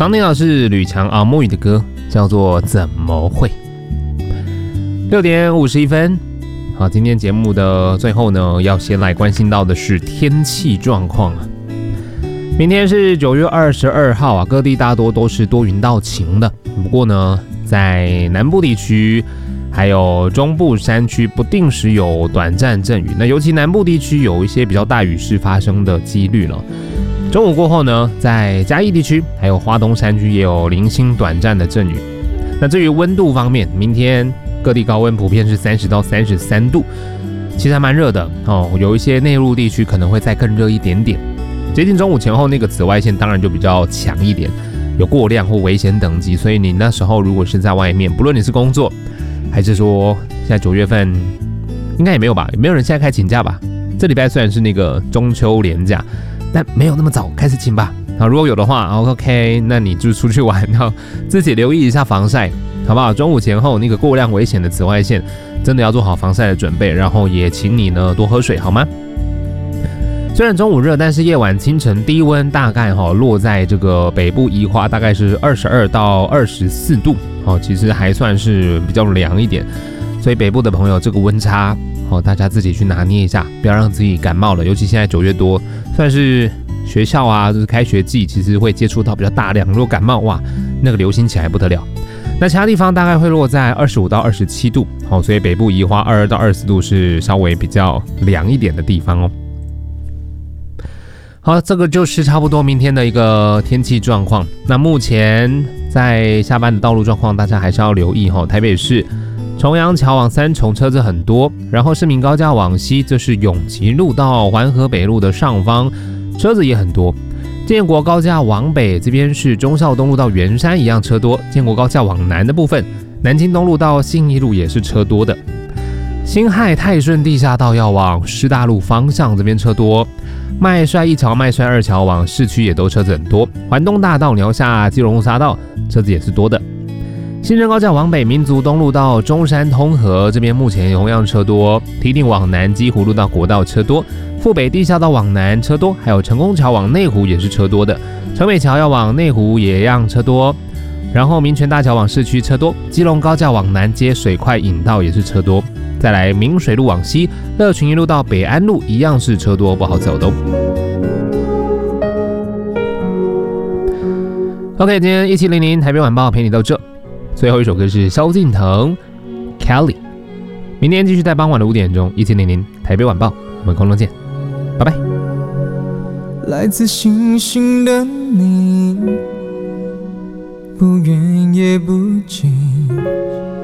刚听到是吕强阿木语的歌，叫做《怎么会》。6点51分。好，今天节目的最后呢，要先来关心到的是天气状况啊。明天是9月22号啊，各地大多都是多云到晴的。不过呢，在南部地区还有中部山区不定时有短暂阵雨，那尤其南部地区有一些比较大雨势发生的几率了。中午过后呢，在嘉义地区还有花东山区也有零星短暂的阵雨。那至于温度方面，明天各地高温普遍是30到33度，其实还蛮热的哦。有一些内陆地区可能会再更热一点点。接近中午前后，那个紫外线当然就比较强一点，有过量或危险等级。所以你那时候如果是在外面，不论你是工作，还是说现在9月份，应该也没有吧？也没有人现在开请假吧？这礼拜虽然是那个中秋连假，但没有那么早开始请吧？好，如果有的话 ，OK， 那你就出去玩，然后自己留意一下防晒，好不好？中午前后那个过量危险的紫外线，真的要做好防晒的准备，然后也请你呢多喝水，好吗？虽然中午热，但是夜晚清晨低温大概落在这个北部宜花大概是22到24度，其实还算是比较凉一点，所以北部的朋友这个温差大家自己去拿捏一下，不要让自己感冒了。尤其现在9月多，算是学校啊，就是开学季，其实会接触到比较大量。如果感冒哇，那个流行起来不得了。那其他地方大概会落在25到27度，所以北部宜花22到24度是稍微比较凉一点的地方哦。好，这个就是差不多明天的一个天气状况。那目前在下班的道路状况，大家还是要留意台北市重阳桥往三重车子很多，然后市民高架往西，这是永吉路到环河北路的上方，车子也很多。建国高架往北这边是忠孝东路到圆山一样车多，建国高架往南的部分，南京东路到信义路也是车多的。辛亥泰顺地下道要往师大路方向这边车多，麦帅一桥、麦帅二桥往市区也都车子很多，环东大道鸟下基隆路匝道车子也是多的。新生高架往北，民族东路到中山通河这边目前同样车多，堤顶往南基湖路到国道车多，富北地下道往南车多，还有成功桥往内湖也是车多的，成美桥要往内湖也一样车多，然后民权大桥往市区车多，基隆高架往南接水快引道也是车多，再来明水路往西，乐群一路到北安路一样是车多，不好走的哦。OK， 今天1700台北晚报陪你到这。最后一首歌是萧敬腾 Kelly， 明天继续在傍晚的5点钟，1700台北晚报，我们空中见，拜拜。 来自星星的你，不远也不近，